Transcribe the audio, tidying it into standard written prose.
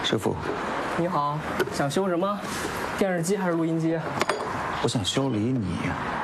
师傅， 你好，想修什么？电视机还是录音机？ 我想修理你。